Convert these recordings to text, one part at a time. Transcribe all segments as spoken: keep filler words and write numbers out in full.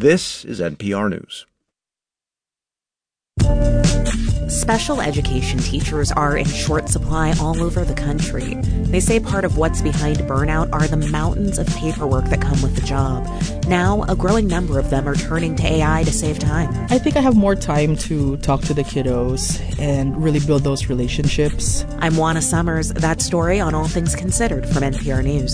This is N P R News. Special education teachers are in short supply all over the country. They say part of what's behind burnout are the mountains of paperwork that come with the job. Now, a growing number of them are turning to A I to save time. I think I have more time to talk to the kiddos and really build those relationships. I'm Juana Summers. That story on All Things Considered from N P R News.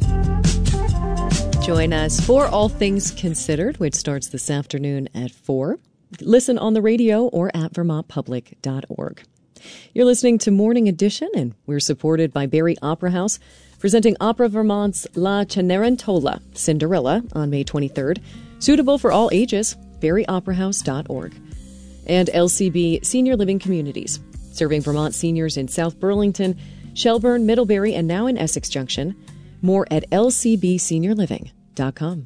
Join us for All Things Considered, which starts this afternoon at four. Listen on the radio or at vermont public dot org. You're listening to Morning Edition, and we're supported by Barrie Opera House, presenting Opera Vermont's La Cenerentola, Cinderella, on May twenty-third. Suitable for all ages, barrie opera house dot org. And L C B Senior Living Communities, serving Vermont seniors in South Burlington, Shelburne, Middlebury, and now in Essex Junction. More at l c b senior living dot com.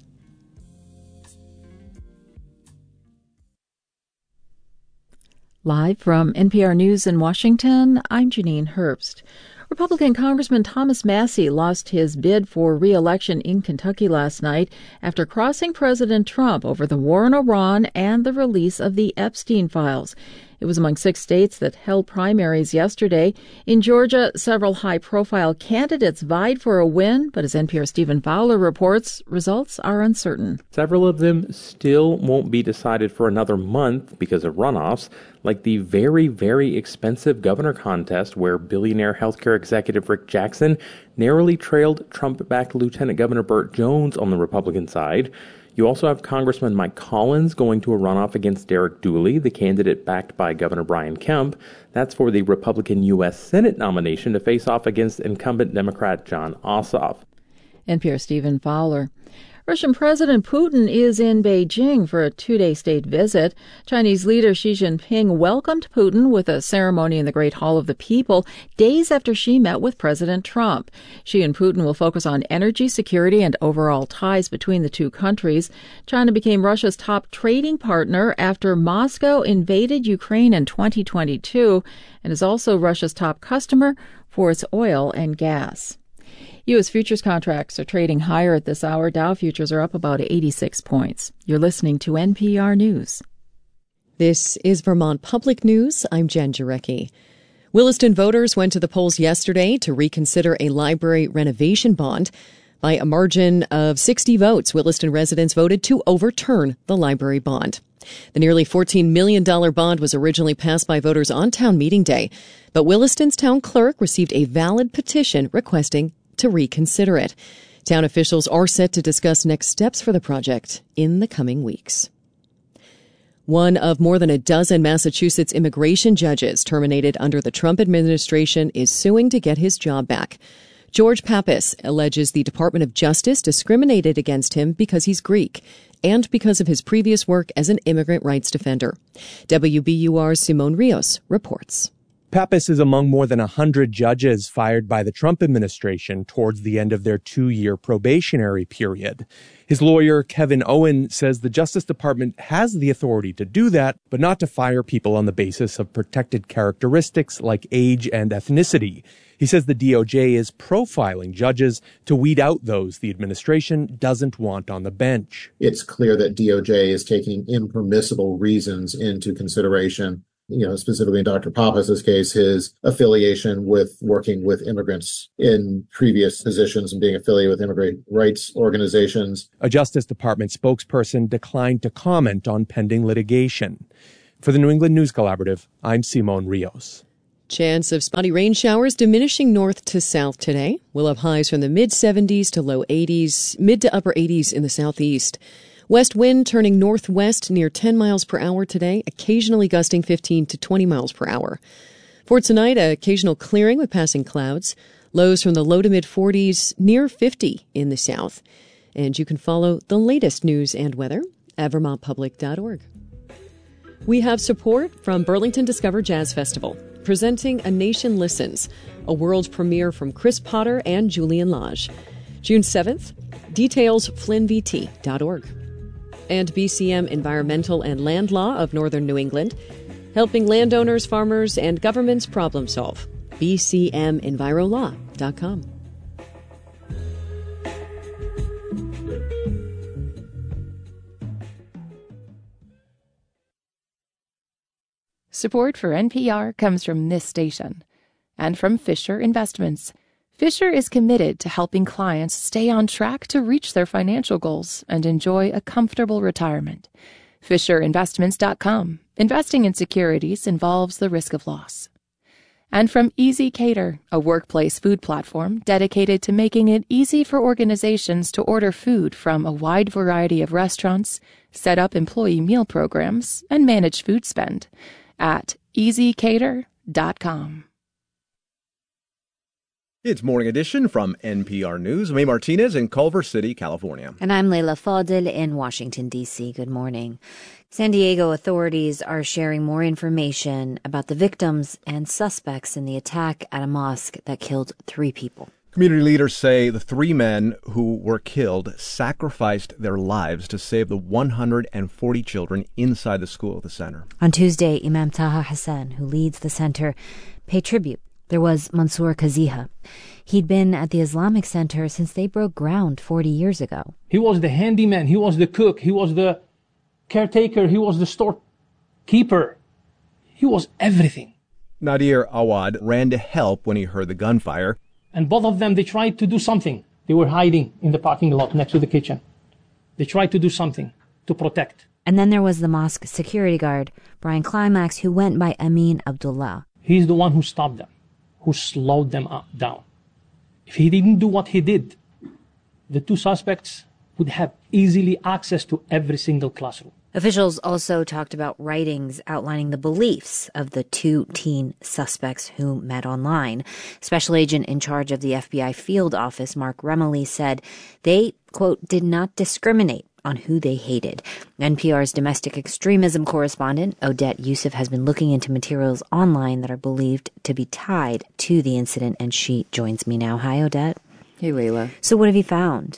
Live from N P R News in Washington, I'm Janine Herbst. Republican Congressman Thomas Massie lost his bid for re-election in Kentucky last night after crossing President Trump over the war in Iran and the release of the Epstein files. It was among six states that held primaries yesterday. In Georgia, several high-profile candidates vied for a win, but as N P R's Stephen Fowler reports, results are uncertain. Several of them still won't be decided for another month because of runoffs, like the very, very expensive governor contest where billionaire healthcare executive Rick Jackson narrowly trailed Trump-backed Lieutenant Governor Burt Jones on the Republican side. You also have Congressman Mike Collins going to a runoff against Derek Dooley, the candidate backed by Governor Brian Kemp. That's for the Republican U S Senate nomination to face off against incumbent Democrat Jon Ossoff. N P R's Stephen Fowler. Russian President Putin is in Beijing for a two-day state visit. Chinese leader Xi Jinping welcomed Putin with a ceremony in the Great Hall of the People days after Xi met with President Trump. Xi and Putin will focus on energy security and overall ties between the two countries. China became Russia's top trading partner after Moscow invaded Ukraine in twenty twenty-two and is also Russia's top customer for its oil and gas. U S futures contracts are trading higher at this hour. Dow futures are up about eighty-six points. You're listening to N P R News. This is Vermont Public News. I'm Jen Jarecki. Williston voters went to the polls yesterday to reconsider a library renovation bond. By a margin of sixty votes, Williston residents voted to overturn the library bond. The nearly fourteen million dollars bond was originally passed by voters on town meeting day, but Williston's town clerk received a valid petition requesting to reconsider it. Town officials are set to discuss next steps for the project in the coming weeks. One of more than a dozen Massachusetts immigration judges terminated under the Trump administration is suing to get his job back. George Pappas alleges the Department of Justice discriminated against him because he's Greek and because of his previous work as an immigrant rights defender. W B U R's Simone Rios reports. Pappas is among more than one hundred judges fired by the Trump administration towards the end of their two-year probationary period. His lawyer, Kevin Owen, says the Justice Department has the authority to do that, but not to fire people on the basis of protected characteristics like age and ethnicity. He says the D O J is profiling judges to weed out those the administration doesn't want on the bench. It's clear that D O J is taking impermissible reasons into consideration. You know, specifically in Doctor Pappas's case, his affiliation with working with immigrants in previous positions and being affiliated with immigrant rights organizations. A Justice Department spokesperson declined to comment on pending litigation. For the New England News Collaborative, I'm Simone Rios. Chance of spotty rain showers diminishing north to south today. We'll have highs from the mid seventies to low eighties, mid to upper eighties in the southeast. West wind turning northwest near ten miles per hour today, occasionally gusting fifteen to twenty miles per hour. For tonight, occasional clearing with passing clouds. Lows from the low to mid forties, near fifty in the south. And you can follow the latest news and weather at vermont public dot org. We have support from Burlington Discover Jazz Festival, presenting A Nation Listens, a world premiere from Chris Potter and Julian Lage. June seventh, details flynn v t dot org. And B C M Environmental and Land Law of Northern New England, helping landowners, farmers, and governments problem solve. b c m enviro law dot com. Support for N P R comes from this station and from Fisher Investments. Fisher is committed to helping clients stay on track to reach their financial goals and enjoy a comfortable retirement. Fisher Investments dot com. Investing in securities involves the risk of loss. And from Easy Cater, a workplace food platform dedicated to making it easy for organizations to order food from a wide variety of restaurants, set up employee meal programs, and manage food spend at easy cater dot com. It's Morning Edition from N P R News. May Martinez in Culver City, California. And I'm Leila Fadel in Washington, D C. Good morning. San Diego authorities are sharing more information about the victims and suspects in the attack at a mosque that killed three people. Community leaders say the three men who were killed sacrificed their lives to save the one hundred forty children inside the school of the center. On Tuesday, Imam Taha Hassan, who leads the center, paid tribute. There was Mansour Kaziha. He'd been at the Islamic Center since they broke ground forty years ago. He was the handyman, he was the cook, he was the caretaker, he was the storekeeper. He was everything. Nadir Awad ran to help when he heard the gunfire. And both of them, they tried to do something. They were hiding in the parking lot next to the kitchen. They tried to do something to protect. And then there was the mosque security guard, Brian Climax, who went by Amin Abdullah. He's the one who stopped them, who slowed them up, down. If he didn't do what he did, the two suspects would have easily access to every single classroom. Officials also talked about writings outlining the beliefs of the two teen suspects who met online. Special agent in charge of the F B I field office, Mark Remley, said they, quote, did not discriminate on who they hated. N P R's domestic extremism correspondent, Odette Youssef, has been looking into materials online that are believed to be tied to the incident, and she joins me now. Hi, Odette. Hey, Layla. So what have you found?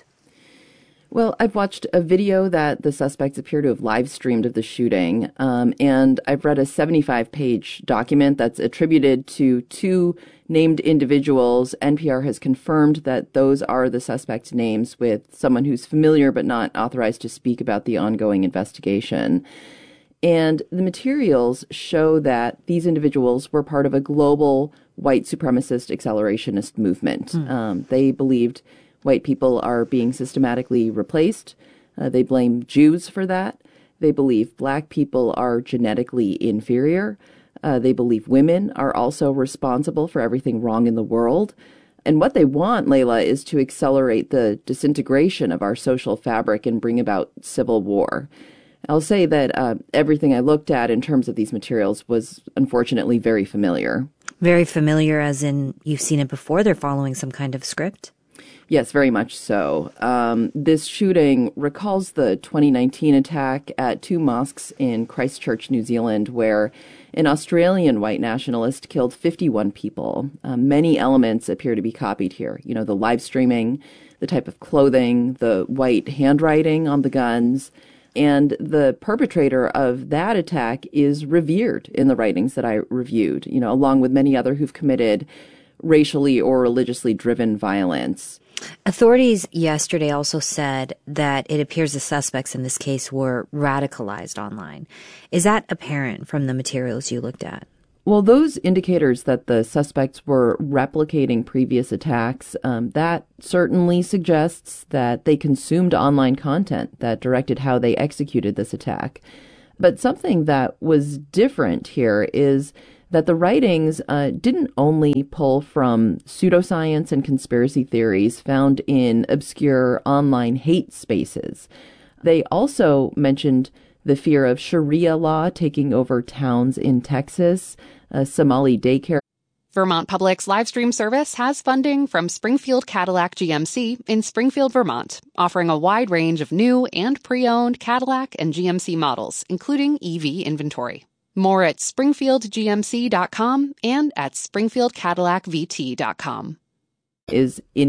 Well, I've watched a video that the suspects appear to have live streamed of the shooting, um, and I've read a seventy-five page document that's attributed to two named individuals. N P R has confirmed that those are the suspects' names, with someone who's familiar but not authorized to speak about the ongoing investigation. And the materials show that these individuals were part of a global white supremacist accelerationist movement. Mm. Um, they believed white people are being systematically replaced. Uh, they blame Jews for that. They believe black people are genetically inferior. Uh, they believe women are also responsible for everything wrong in the world. And what they want, Layla, is to accelerate the disintegration of our social fabric and bring about civil war. I'll say that uh, everything I looked at in terms of these materials was unfortunately very familiar. Very familiar as in you've seen it before? They're following some kind of script? Yes, very much so. Um, this shooting recalls the twenty nineteen attack at two mosques in Christchurch, New Zealand, where an Australian white nationalist killed fifty-one people. Uh, many elements appear to be copied here. You know, the live streaming, the type of clothing, the white handwriting on the guns. And the perpetrator of that attack is revered in the writings that I reviewed, you know, along with many other who've committed racially or religiously driven violence. Authorities yesterday also said that it appears the suspects in this case were radicalized online. Is that apparent from the materials you looked at? Well, those indicators that the suspects were replicating previous attacks, um, that certainly suggests that they consumed online content that directed how they executed this attack. But something that was different here is that the writings uh, didn't only pull from pseudoscience and conspiracy theories found in obscure online hate spaces. They also mentioned the fear of Sharia law taking over towns in Texas, a Somali daycare. Vermont Public's live stream service has funding from Springfield Cadillac G M C in Springfield, Vermont, offering a wide range of new and pre-owned Cadillac and G M C models, including E V inventory. More at springfield g m c dot com and at springfield cadillac v t dot com. Is in